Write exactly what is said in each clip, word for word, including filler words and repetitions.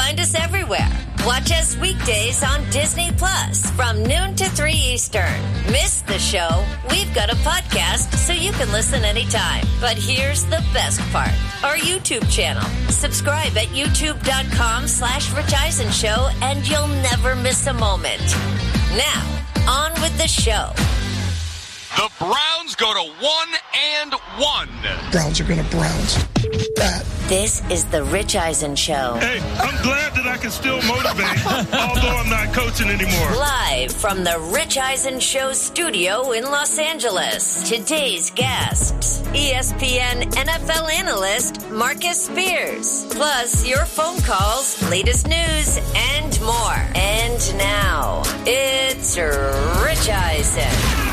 find us everywhere. Watch us weekdays on Disney Plus from noon to three Eastern. Miss the show? We've got a podcast so you can listen anytime. But here's the best part. Our YouTube channel. Subscribe at youtube.com slash Rich Eisen Show and you'll never miss a moment. Now, on with the show. The Browns go to one and one. Browns are going to Browns. That. This is the Rich Eisen Show. Hey, I'm glad that I can still motivate, although I'm not coaching anymore. Live from the Rich Eisen Show studio in Los Angeles. Today's guests, E S P N N F L analyst Marcus Spears. Plus your phone calls, latest news, and more. And now, it's Rich Eisen.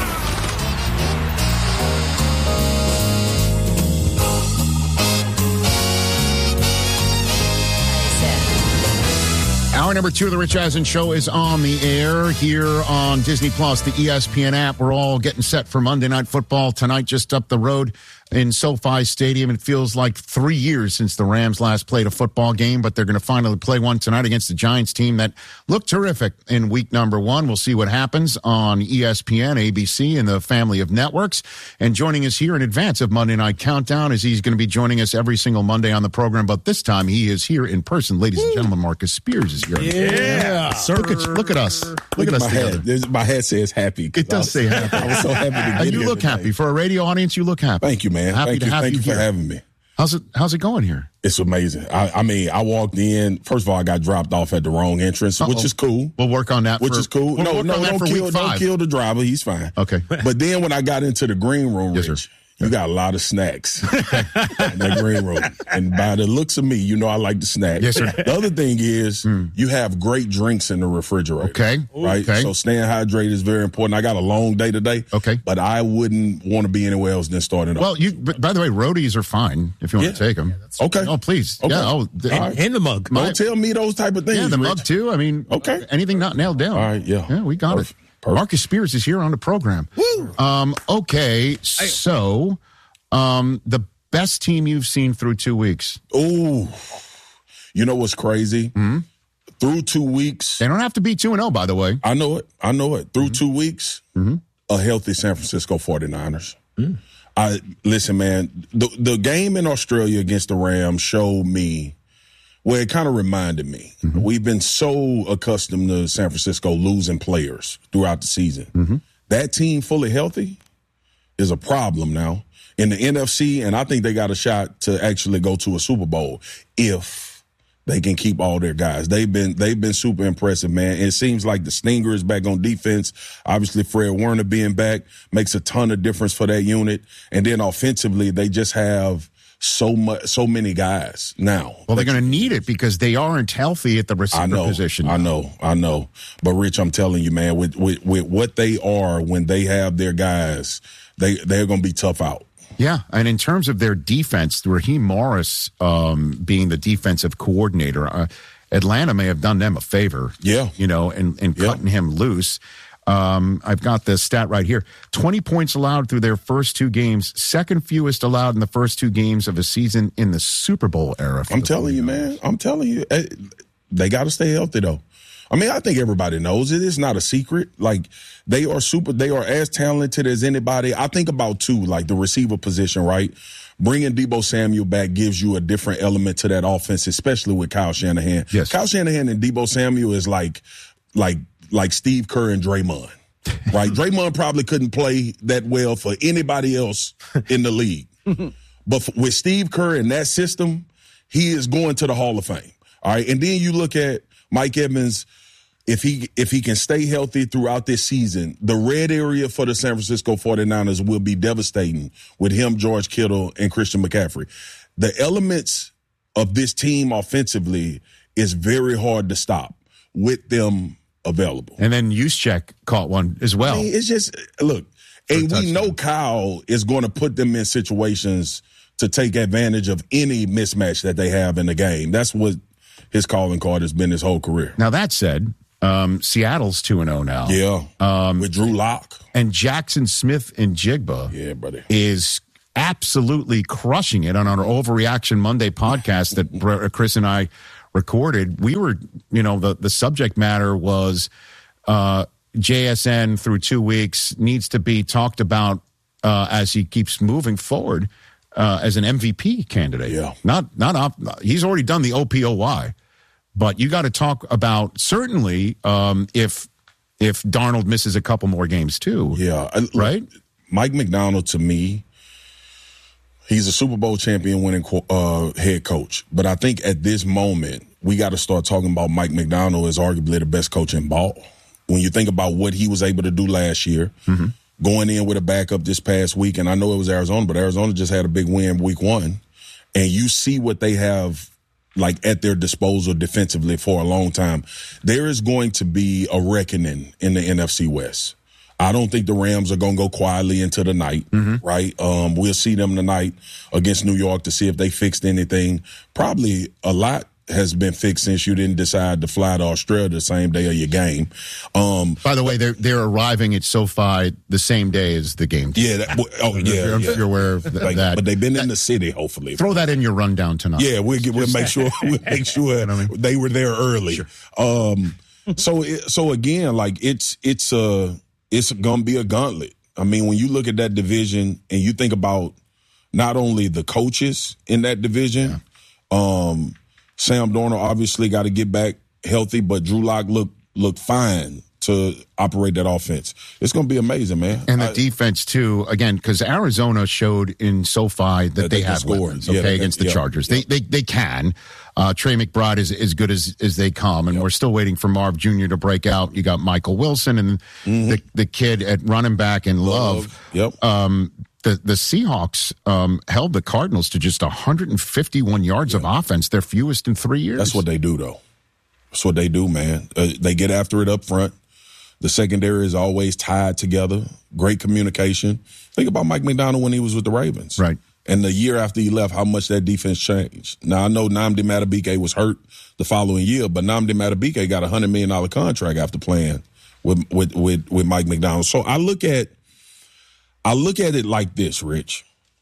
Hour number two of the Rich Eisen Show is on the air here on Disney Plus, the E S P N app. We're all getting set for Monday Night Football tonight, just up the road in SoFi Stadium. It feels like three years since the Rams last played a football game, but they're going to finally play one tonight against the Giants team that looked terrific in week number one. We'll see what happens on E S P N, A B C, and the family of networks. And joining us here in advance of Monday Night Countdown is he's going to be joining us every single Monday on the program, but this time he is here in person. Ladies and gentlemen, Marcus Spears is here. Yeah. Sir. Look at, look at us. Look, look at us my together. Head. There's, my head says happy. It does say happy. I was so happy to get and you here look today. happy. For a radio audience, you look happy. Thank you, man. Happy Thank to you. have Thank you you for here. having me. How's it How's it going here? It's amazing. I, I mean, I walked in. First of all, I got dropped off at the wrong entrance, Uh-oh. which is cool. We'll work on that. Which for, is cool. We'll no, no, don't kill, don't kill the driver. He's fine. Okay. But then when I got into the green room, Yes, Rich, sir. you got a lot of snacks in that green room. And by the looks of me, you know I like the snack. Yes, sir. The other thing is mm. you have great drinks in the refrigerator. Okay. Right? Okay. So staying hydrated is very important. I got a long day today. Okay. But I wouldn't want to be anywhere else than starting off. Well, you. By the way, roadies are fine if you want Yeah. to take them. Yeah, okay. Oh, please. Okay. Yeah. Oh, the, All right. And the mug. Don't tell me those type of things. yeah, the Rich. mug too. I mean, Okay. anything not nailed down. All right, yeah. Yeah, we got Perfect. it. Perfect. Marcus Spears is here on the program. Woo! Um, okay, so um, the best team you've seen through two weeks. Ooh. You know what's crazy? Mm-hmm. Through two weeks. They don't have to be two and oh, by the way. I know it. I know it. Through Mm-hmm. two weeks, mm-hmm. a healthy San Francisco forty-niners. Mm. I listen, man, the, the game in Australia against the Rams showed me, well, it kind of reminded me. Mm-hmm. We've been so accustomed to San Francisco losing players throughout the season. Mm-hmm. That team fully healthy is a problem now in the N F C, and I think they got a shot to actually go to a Super Bowl if they can keep all their guys. They've been they've been super impressive, man. It seems like the Stinger is back on defense. Obviously, Fred Warner being back makes a ton of difference for that unit. And then offensively, they just have so much, so many guys now. Well, they're going to need it because they aren't healthy at the receiver I know, position. I know, I know. But Rich, I'm telling you, man, with with, with what they are when they have their guys, they they're going to be tough out. Yeah, and in terms of their defense, Raheem Morris um, being the defensive coordinator, uh, Atlanta may have done them a favor. Yeah. You know, and, and Yeah. cutting him loose. Um, I've got the stat right here. twenty points allowed through their first two games, second fewest allowed in the first two games of a season in the Super Bowl era. I'm telling you, man. I'm telling you. eh, They got to stay healthy, though. I mean, I think everybody knows it. It's not a secret. Like, they are super, they are as talented as anybody. I think about, too, like the receiver position, right? Bringing Deebo Samuel back gives you a different element to that offense, especially with Kyle Shanahan. Yes. Kyle Shanahan and Deebo Samuel is like, like, like Steve Kerr and Draymond, right? Draymond probably couldn't play that well for anybody else in the league. But f- with Steve Kerr in that system, he is going to the Hall of Fame. All right. And then you look at Mike Evans, if he if he can stay healthy throughout this season, the red area for the San Francisco forty-niners will be devastating with him, George Kittle, and Christian McCaffrey. The elements of this team offensively is very hard to stop with them available. And then Juszczyk caught one as well. I mean, it's just, look, and we touchdown. know Kyle is going to put them in situations to take advantage of any mismatch that they have in the game. That's what his calling card has been his whole career. Now, that said, um, Seattle's two and oh now. Yeah. Um, with Drew Lock. And Jackson Smith and Jigba Yeah, buddy. is absolutely crushing it on our Overreaction Monday podcast that Br- Chris and I recorded, we were, you know, the, the subject matter was uh, J S N through two weeks needs to be talked about uh, as he keeps moving forward uh, as an M V P candidate. Yeah. Not, not op- he's already done the O P O Y, but you got to talk about certainly um, if if Darnold misses a couple more games too. Yeah. Right? Mike Macdonald, to me, he's a Super Bowl champion winning uh, head coach. But I think at this moment, we got to start talking about Mike Macdonald as arguably the best coach in ball. When you think about what he was able to do last year, mm-hmm. going in with a backup this past week, and I know it was Arizona, but Arizona just had a big win week one. And you see what they have like at their disposal defensively for a long time. There is going to be a reckoning in the N F C West. I don't think the Rams are going to go quietly into the night, mm-hmm. right? Um, we'll see them tonight against New York to see if they fixed anything. Probably a lot has been fixed since you didn't decide to fly to Australia the same day of your game. Um, By the way, they're they're arriving at SoFi the same day as the game. Yeah. That, oh, yeah. I'm yeah. sure you're aware of th- like, that. But they've been that, in the city, hopefully. Throw that in your rundown tonight. Yeah, we'll get, we'll make sure we'll make sure you know I mean? they were there early. Sure. Um, so so again, like it's it's a it's gonna be a gauntlet. I mean, when you look at that division and you think about not only the coaches in that division. Yeah. Um, Sam Darnold obviously got to get back healthy, but Drew Lock looked looked fine to operate that offense. It's going to be amazing, man. And the I, defense, too, again, because Arizona showed in SoFi that, that they, they have weapons, okay, yeah, against the yeah, Chargers. Yeah. They, they they can. Uh, Trey McBride is as good as, as they come, and yep. we're still waiting for Marv Junior to break out. You got Michael Wilson and mm-hmm. the, the kid at running back and Love. Love. Yep. Um, The, the Seahawks um, held the Cardinals to just one hundred fifty-one yards yeah. of offense, their fewest in three years. That's what they do, though. That's what they do, man. Uh, they get after it up front. The secondary is always tied together. Great communication. Think about Mike Macdonald when he was with the Ravens. Right. And the year after he left, how much that defense changed. Now, I know Nnamdi Madubuike was hurt the following year, but Nnamdi Madubuike got a one hundred million dollars contract after playing with, with, with, with Mike Macdonald. So I look at I look at it like this, Rich.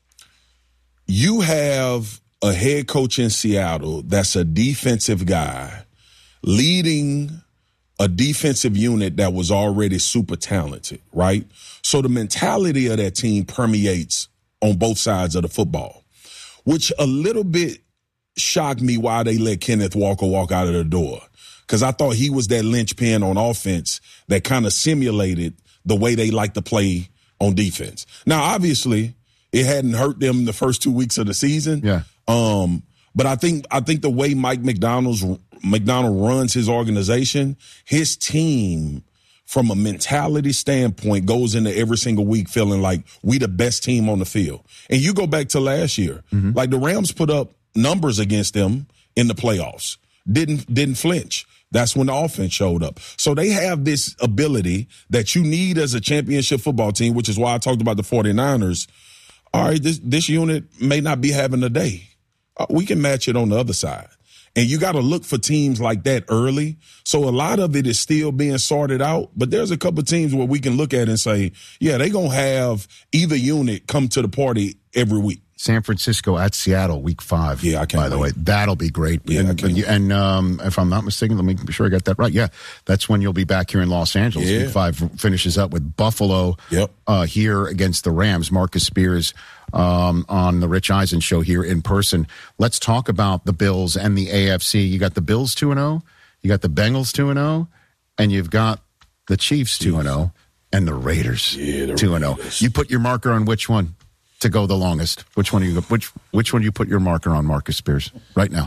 You have a head coach in Seattle that's a defensive guy leading a defensive unit that was already super talented, right? So the mentality of that team permeates on both sides of the football, which a little bit shocked me why they let Kenneth Walker walk out of the door, because I thought he was that linchpin on offense that kind of simulated the way they like to play on defense. Now, obviously, it hadn't hurt them the first two weeks of the season. Yeah. Um, but I think I think the way Mike McDonald's McDonald runs his organization, his team, from a mentality standpoint, goes into every single week feeling like we the best team on the field. And you go back to last year, mm-hmm. like the Rams put up numbers against them in the playoffs. Didn't didn't flinch. That's when the offense showed up. So they have this ability that you need as a championship football team, which is why I talked about the 49ers. All right, this, this unit may not be having a day. Uh, we can match it on the other side. And you got to look for teams like that early. So a lot of it is still being sorted out. But there's a couple of teams where we can look at and say, yeah, they're going to have either unit come to the party every week. San Francisco at Seattle, week five. Yeah, I can't By the wait. way, that'll be great. Yeah, and I can't and, and um, if I'm not mistaken, let me be sure I got that right. Yeah, that's when you'll be back here in Los Angeles. Yeah. Week five finishes up with Buffalo yep. uh, here against the Rams. Marcus Spears um, on the Rich Eisen show here in person. Let's talk about the Bills and the A F C. You got the Bills two and oh, you got the Bengals two and oh, and you've got the Chiefs two and oh, and the Raiders yeah, two and oh. You put your marker on which one to go the longest? Which one do you which which one do you put your marker on, Marcus Spears, right now?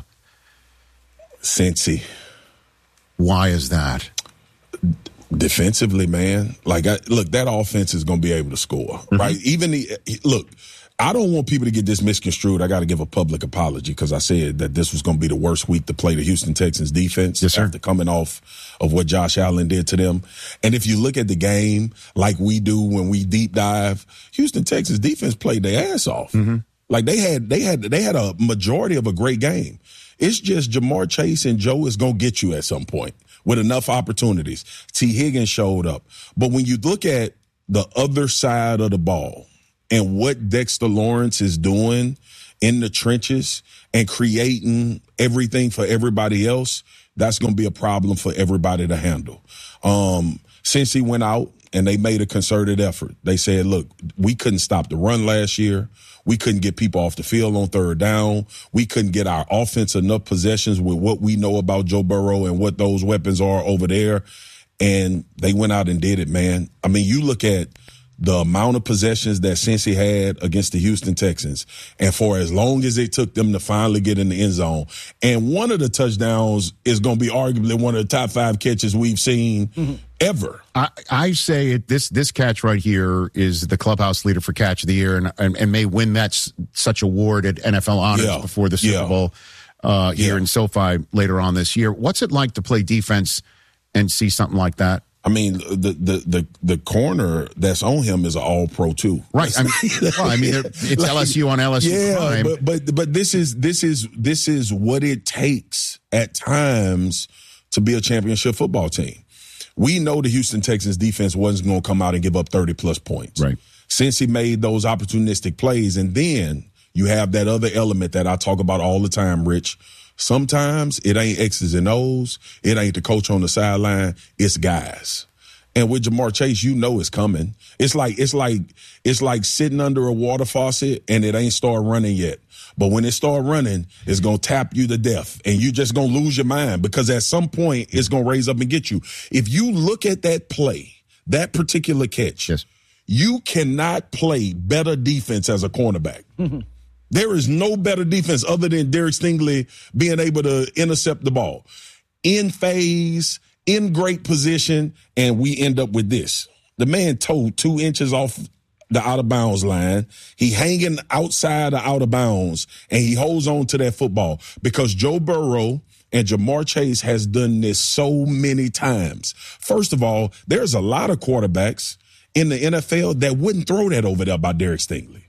Cincy. Why is that? Defensively, man. Like, I, look, that offense is going to be able to score, mm-hmm. right? Even the look. I don't want people to get this misconstrued. I got to give a public apology because I said that this was going to be the worst week to play the Houston Texans defense yes, after coming off of what Josh Allen did to them. And if you look at the game like we do when we deep dive, Houston Texans defense played their ass off. Mm-hmm. Like they had, they had, they had a majority of a great game. It's just Jamar Chase and Joe is going to get you at some point with enough opportunities. T. Higgins showed up. But when you look at the other side of the ball, and what Dexter Lawrence is doing in the trenches, and creating everything for everybody else, that's going to be a problem for everybody to handle. Um, since he went out and they made a concerted effort, they said, look, we couldn't stop the run last year. We couldn't get people off the field on third down. We couldn't get our offense enough possessions with what we know about Joe Burrow and what those weapons are over there. And they went out and did it, man. I mean, you look at the amount of possessions that Cincy had against the Houston Texans, and for as long as it took them to finally get in the end zone. And one of the touchdowns is going to be arguably one of the top five catches we've seen mm-hmm. ever. I, I say it, this this catch right here is the clubhouse leader for catch of the year, and and, and may win that s- such award at N F L Honors yeah. before the Super yeah. Bowl uh, here yeah. in SoFi later on this year. What's it like to play defense and see something like that? I mean, the, the the the corner that's on him is an all-pro too, right? I mean, well, I mean, it's like, L S U on L S U yeah, Prime. but but but this is this is this is what it takes at times to be a championship football team. We know the Houston Texans defense wasn't going to come out and give up thirty plus points, right? Since he made those opportunistic plays, and then you have that other element that I talk about all the time, Rich. Sometimes it ain't X's and O's. It ain't the coach on the sideline. It's guys. And with Ja'Marr Chase, you know it's coming. It's like it's like it's like sitting under a water faucet and it ain't start running yet. But when it start running, it's gonna tap you to death, and you just gonna lose your mind because at some point it's gonna raise up and get you. If you look at that play, that particular catch, yes. you cannot play better defense as a cornerback. Mm-hmm. There is no better defense other than Derek Stingley being able to intercept the ball in phase, in great position, and we end up with this. The man towed two inches off the out of bounds line. He hanging outside the out of bounds, and he holds on to that football because Joe Burrow and Ja'Marr Chase has done this so many times. First of all, there's a lot of quarterbacks in the N F L that wouldn't throw that over there by Derek Stingley.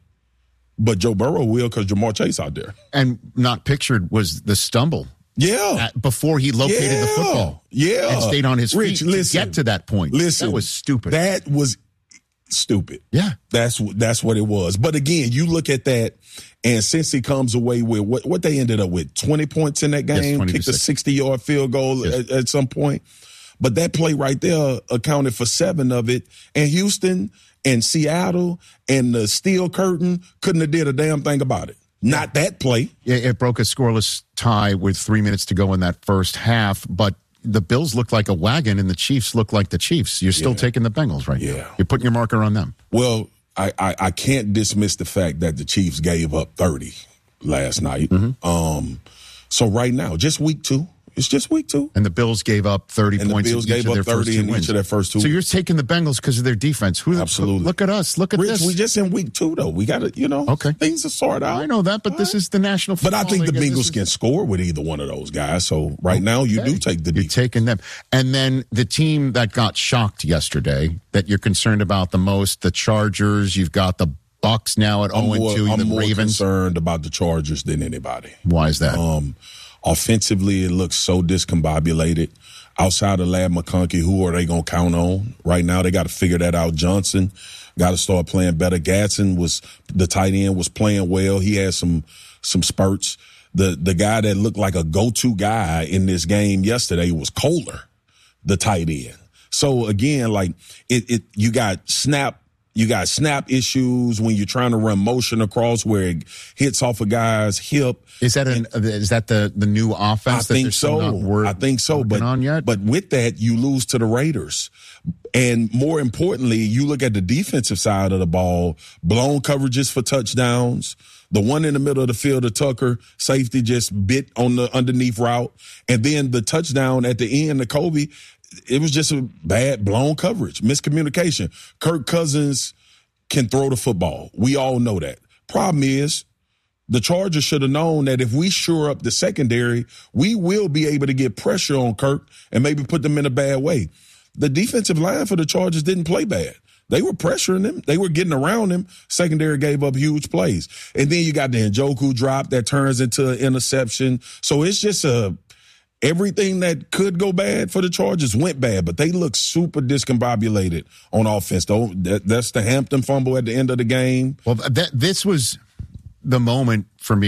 But Joe Burrow will because Ja'Marr Chase out there. And not pictured was the stumble. Yeah. At, before he located yeah. the football. Yeah. And stayed on his Rich, feet listen, to get to that point. Listen. That was stupid. That was stupid. Yeah. That's that's what it was. But again, you look at that, and since he comes away with what, what they ended up with, twenty points in that game, yes, kicked a sixty-yard field goal yes. at, at some point. But that play right there accounted for seven of it. And Houston and Seattle and the Steel Curtain couldn't have did a damn thing about it. Not that play. Yeah, it broke a scoreless tie with three minutes to go in that first half, but the Bills look like a wagon and the Chiefs look like the Chiefs. You're still yeah. taking the Bengals right yeah. now. You're putting your marker on them. Well, I, I, I can't dismiss the fact that the Chiefs gave up thirty last night. Mm-hmm. Um, so right now, just week two. It's just week two. And the Bills gave up thirty and points the Bills in each gave of up their thirty first two in wins. each of their first two. So you're taking the Bengals because of their defense. Who, Absolutely. Look at us. Look at Rich, this. we just in week two, though. We got to, you know, okay. things are sorted out. I know that, but All this right. is the National Football But I think the League, Bengals is... can score with either one of those guys. So right okay. now, you do take the defense. You're taking them. And then the team that got shocked yesterday that you're concerned about the most, the Chargers. You've got the Bucks now at oh and two. I'm the more Ravens. concerned about the Chargers than anybody. Why is that? Um, offensively, it looks so discombobulated. Outside of Lad McConkey, who are they going to count on? Right now, they got to figure that out. Johnson got to start playing better. Gadsden was the tight end was playing well. He had some some spurts. The the guy that looked like a go-to guy in this game yesterday was Kohler, the tight end. So again, like it, it you got snap. You got snap issues when you're trying to run motion across where it hits off a guy's hip. Is that an, is that the, the new offense? I think so. I think so. But on yet? but with that, you lose to the Raiders. And more importantly, you look at the defensive side of the ball, blown coverages for touchdowns. The one in the middle of the field of Tucker, safety just bit on the underneath route. And then the touchdown at the end of Kobe, it was just a bad blown coverage, miscommunication. Kirk Cousins can throw the football. We all know that. Problem is, the Chargers should have known that if we shore up the secondary, we will be able to get pressure on Kirk and maybe put them in a bad way. The defensive line for the Chargers didn't play bad. They were pressuring him. They were getting around him. Secondary gave up huge plays. And then you got the Njoku drop that turns into an interception. So it's just a everything that could go bad for the Chargers went bad, but they look super discombobulated on offense. Though that, that's the Hampton fumble at the end of the game. Well, that this was the moment for me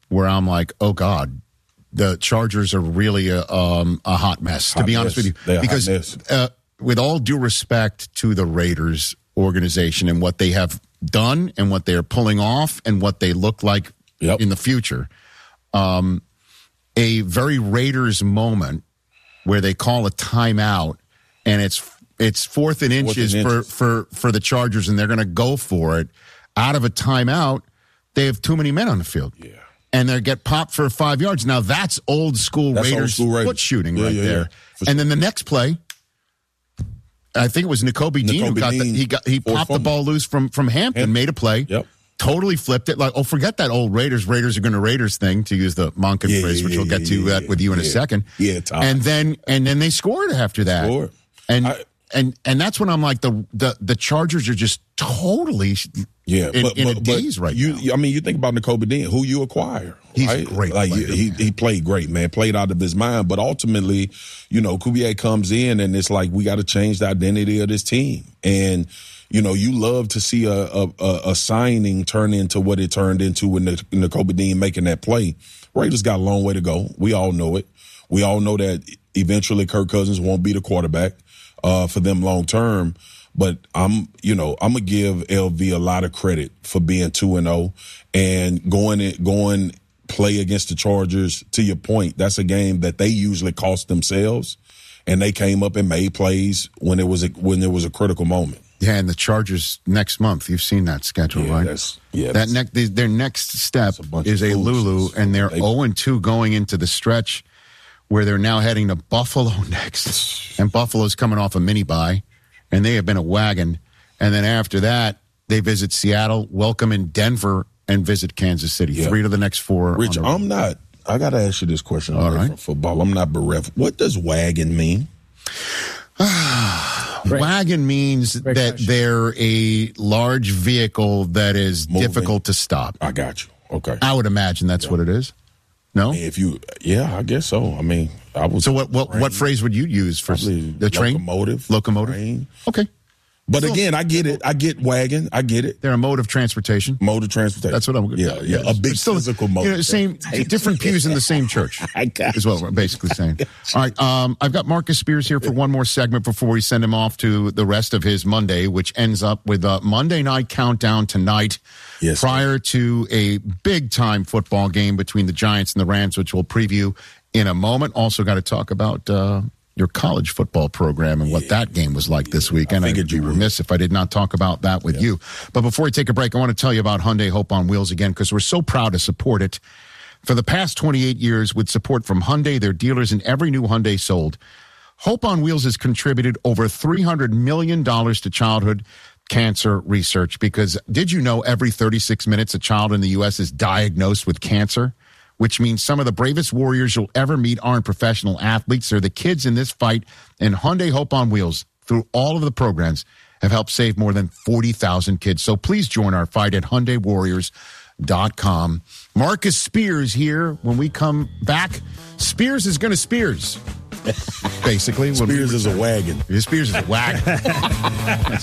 where I'm like, oh God, the Chargers are really a, um, a hot mess, hot to be mess. honest with you. They're because uh, with all due respect to the Raiders organization and what they have done and what they're pulling off and what they look like yep. in the future, um, a very Raiders moment where they call a timeout and it's it's fourth and inches, fourth and inches. For, for, for the Chargers and they're going to go for it. Out of a timeout, they have too many men on the field. Yeah. And they get popped for five yards. Now, that's old school that's Raiders old school Raiders. Foot shooting yeah, right yeah, there. Yeah, and sure. then the next play, I think it was Nakobe Dean who got the, he got he popped the ball loose from, from Hampton, Hampton, made a play. Yep. Totally flipped it. Like, oh, forget that old Raiders. Raiders are going to Raiders thing, to use the Monken yeah, phrase, yeah, which yeah, we'll get yeah, to yeah, that with you in yeah. a second. Yeah, Tom. And then and then they scored after that. Scored. And I, and and that's when I'm like, the the, the Chargers are just totally yeah, in, but, in but, a daze right you, now. I mean, you think about Nakobe Dean, who you acquire. He's right? a great like player, he, he played great, man. Played out of his mind. But ultimately, you know, Kubiak comes in and it's like we got to change the identity of this team. And you know, you love to see a a, a signing turn into what it turned into when Nakobe Dean making that play. Raiders got a long way to go. We all know it. We all know that eventually Kirk Cousins won't be the quarterback uh, for them long term. But I'm, you know, I'm gonna give L V a lot of credit for being two and zero and going it going play against the Chargers. To your point, that's a game that they usually cost themselves, and they came up and made plays when it was a, when there was a critical moment. Yeah, and the Chargers next month. You've seen that schedule, yeah, right? That's, yeah, that next their next step a is a Lulu, and they're zero and two going into the stretch where they're now heading to Buffalo next, and Buffalo's coming off a mini bye. And they have been a wagon. And then after that, they visit Seattle, welcome in Denver, and visit Kansas City. Yeah. Three to the next four. Rich, I'm not, I got to ask you this question. All right. From football. I'm not bereft. What does wagon mean? Wagon means Great that question. They're a large vehicle that is Moving. difficult to stop. I got you. Okay. I would imagine that's yeah. what it is. No? If you, yeah, I guess so. I mean, I was. So what? What, what phrase would you use for the train? Locomotive. Locomotive. Train. Okay. But so, again, I get it. I get wagon. I get it. They're a mode of transportation. Mode of transportation. That's what I'm. Yeah, yeah. A big still, physical mode. You know, same, different pews in the same church. I got is what we're basically saying. All right. Um, I've got Marcus Spears here for one more segment before we send him off to the rest of his Monday, which ends up with a Monday night countdown tonight. Yes, prior man. to a big time football game between the Giants and the Rams, which we'll preview in a moment. Also, got to talk about uh, your college football program and what yeah. that game was like this weekend. I'd be remiss if I did not talk about that with yeah. you. But before we take a break, I want to tell you about Hyundai Hope on Wheels again, because we're so proud to support it. For the past twenty-eight years, with support from Hyundai, their dealers, and every new Hyundai sold, Hope on Wheels has contributed over three hundred million dollars to childhood cancer research, because did you know every thirty-six minutes a child in the U S is diagnosed with cancer? Which means some of the bravest warriors you'll ever meet aren't professional athletes. They're the kids in this fight. And Hyundai Hope on Wheels, through all of the programs, have helped save more than forty thousand kids. So please join our fight at Hyundai Warriors dot com. Marcus Spears here. When we come back, Spears is going to Spears. Basically. Spears is a wagon. Spears is a wagon. That's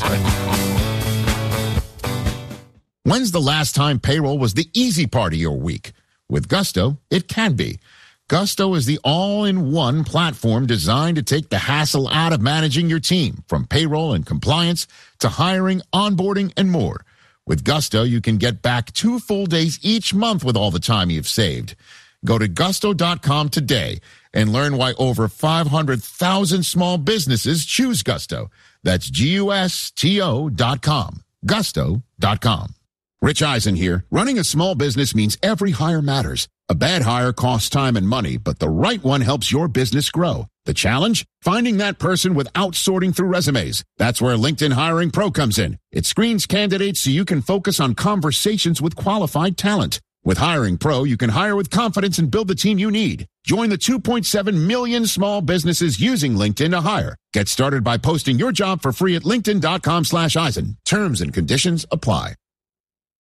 right. When's the last time payroll was the easy part of your week? With Gusto, it can be. Gusto is the all-in-one platform designed to take the hassle out of managing your team, from payroll and compliance to hiring, onboarding, and more. With Gusto, you can get back two full days each month with all the time you've saved. Go to gusto dot com today and learn why over five hundred thousand small businesses choose Gusto. That's G U S T O dot com. gusto dot com. Rich Eisen here. Running a small business means every hire matters. A bad hire costs time and money, but the right one helps your business grow. The challenge? Finding that person without sorting through resumes. That's where LinkedIn Hiring Pro comes in. It screens candidates so you can focus on conversations with qualified talent. With Hiring Pro, you can hire with confidence and build the team you need. Join the two point seven million small businesses using LinkedIn to hire. Get started by posting your job for free at linkedin dot com slash Eisen. Terms and conditions apply.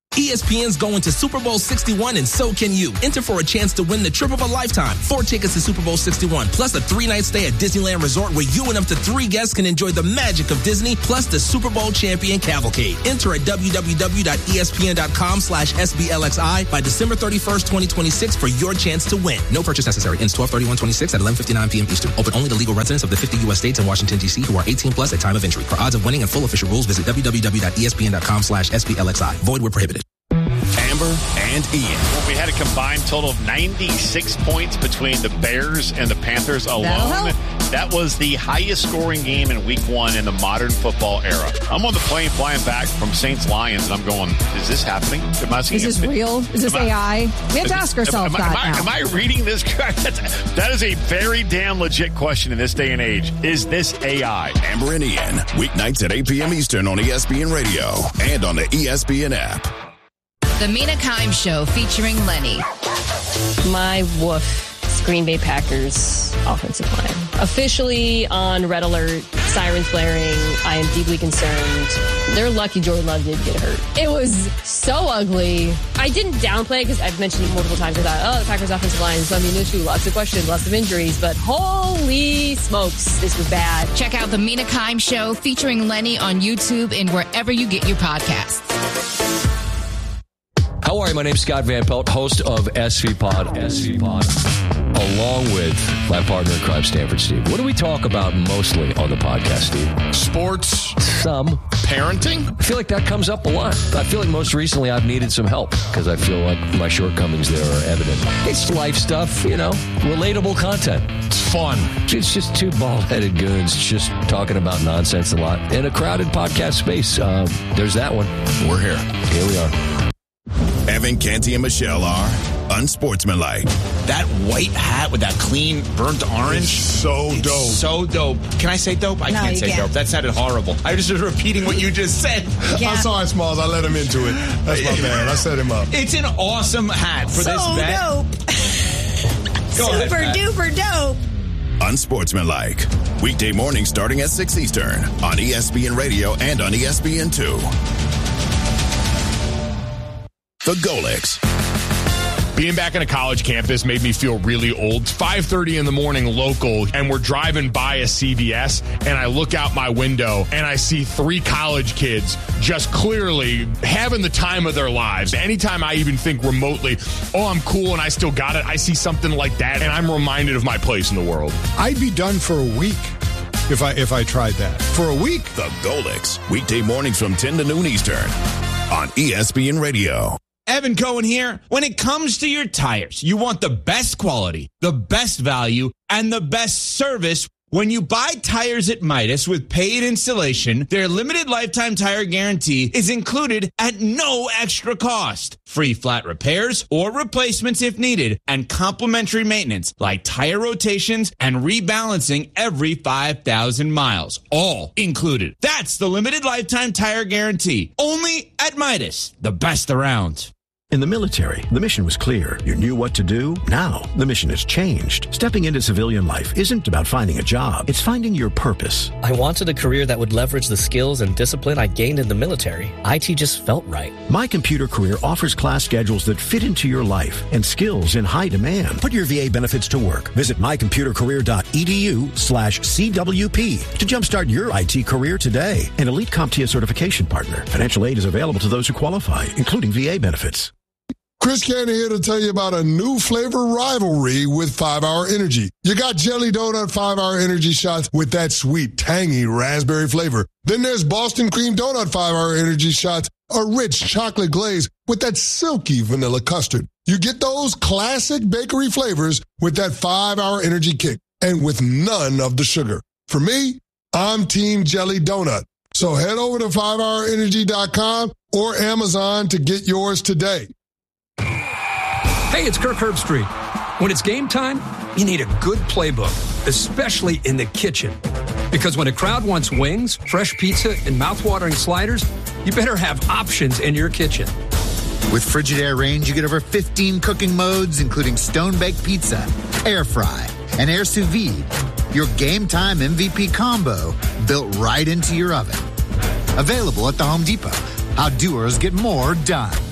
E S P N's going to Super Bowl sixty-one, and so can you. Enter for a chance to win the trip of a lifetime. Four tickets to Super Bowl sixty-one, plus a three-night stay at Disneyland Resort where you and up to three guests can enjoy the magic of Disney, plus the Super Bowl champion cavalcade. Enter at www.espn.com slash SBLXI by December thirty-first, twenty twenty-six for your chance to win. No purchase necessary. Ends twelve thirty-one twenty-six at eleven fifty-nine p.m. Eastern. Open only to legal residents of the fifty U S states and Washington, D C who are eighteen plus at time of entry. For odds of winning and full official rules, visit www.espn.com slash SBLXI. Void where prohibited. Amber and Ian. Well, we had a combined total of ninety-six points between the Bears and the Panthers alone. That was the highest scoring game in week one in the modern football era. I'm on the plane flying back from Saints Lions, and I'm going, is this happening? Am I seeing is this real? Is this A I? We have to ask ourselves am, am, that am I, now. am I reading this correct? That's, that is a very damn legit question in this day and age. Is this A I? Amber and Ian, weeknights at eight p.m. Eastern on E S P N Radio and on the E S P N app. The Mina Kimes Show featuring Lenny. My woof. Green Bay Packers offensive line. Officially on red alert, sirens blaring. I am deeply concerned. They're lucky Jordan Love did get hurt. It was so ugly. I didn't downplay it because I've mentioned it multiple times. I thought, oh, the Packers offensive line is some issue, lots of questions, lots of injuries, but holy smokes, this was bad. Check out the Mina Kimes Show featuring Lenny on YouTube and wherever you get your podcasts. How are you? My name's Scott Van Pelt, host of S V Pod, S V Pod, along with my partner in crime, Stanford Steve. What do we talk about mostly on the podcast, Steve? Sports. Some. Parenting. I feel like that comes up a lot. I feel like most recently I've needed some help because I feel like my shortcomings there are evident. It's life stuff, you know, relatable content. It's fun. It's just two bald-headed goons just talking about nonsense a lot in a crowded podcast space. Uh, there's that one. We're here. Here we are. Evan, Canty, and Michelle are unsportsmanlike. That white hat with that clean, burnt orange. It's so it's dope. So dope. Can I say dope? I No, can't you say can't. dope. That sounded horrible. I was just repeating what you just said. I'm sorry, Smalls. I let him into it. That's my bad. I set him up. It's an awesome hat for so this bet. dope. Go ahead, Super Pat. duper dope. Unsportsmanlike. Weekday morning starting at six Eastern on E S P N Radio and on E S P N two. The Golix. Being back on a college campus made me feel really old. It's five thirty in the morning local, and we're driving by a C V S, and I look out my window, and I see three college kids just clearly having the time of their lives. Anytime I even think remotely, oh, I'm cool and I still got it, I see something like that, and I'm reminded of my place in the world. I'd be done for a week if I if I tried that. For a week. The Golix. Weekday mornings from ten to noon Eastern on E S P N Radio. Evan Cohen here. When it comes to your tires, you want the best quality, the best value, and the best service. When you buy tires at Midas with paid installation, their limited lifetime tire guarantee is included at no extra cost. Free flat repairs or replacements if needed, and complimentary maintenance like tire rotations and rebalancing every five thousand miles. All included. That's the limited lifetime tire guarantee. Only at Midas, the best around. In the military, the mission was clear. You knew what to do. Now, the mission has changed. Stepping into civilian life isn't about finding a job. It's finding your purpose. I wanted a career that would leverage the skills and discipline I gained in the military. I T just felt right. My Computer Career offers class schedules that fit into your life and skills in high demand. Put your V A benefits to work. Visit mycomputercareer.edu slash CWP to jumpstart your I T career today. An elite CompTIA certification partner. Financial aid is available to those who qualify, including V A benefits. Chris Cannon here to tell you about a new flavor rivalry with five hour Energy. You got Jelly Donut five hour Energy shots with that sweet, tangy raspberry flavor. Then there's Boston Cream Donut five hour Energy shots, a rich chocolate glaze with that silky vanilla custard. You get those classic bakery flavors with that five hour Energy kick and with none of the sugar. For me, I'm Team Jelly Donut. So head over to five hour energy dot com or Amazon to get yours today. Hey, it's Kirk Herbstreit. When it's game time, you need a good playbook, especially in the kitchen. Because when a crowd wants wings, fresh pizza, and mouthwatering sliders, you better have options in your kitchen. With Frigidaire Range, you get over fifteen cooking modes, including stone-baked pizza, air fry, and air sous vide. Your game time M V P combo built right into your oven. Available at the Home Depot. How doers get more done.